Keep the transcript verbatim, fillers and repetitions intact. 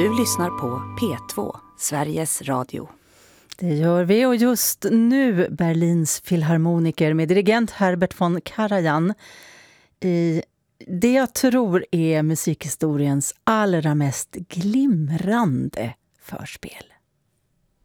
Du lyssnar på P två, Sveriges Radio. Det gör vi, och just nu Berlins filharmoniker med dirigent Herbert von Karajan i det jag tror är musikhistoriens allra mest glimrande förspel.